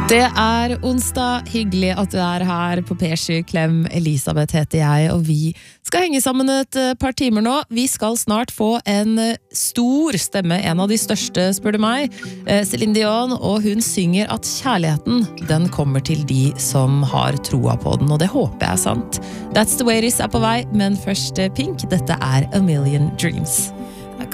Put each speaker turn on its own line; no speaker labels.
Det onsdag, hyggelig at du her på P7. Klem Elisabeth heter jeg, og vi skal henge sammen et par timer nå. Vi skal snart få en stor stemme, en av de største, spør du meg, Celine Dion, og hun synger at kjærligheten, den kommer til de som har troa på den, og det håper jeg sant. That's the way it is på vei, men først Pink, dette A Million Dreams.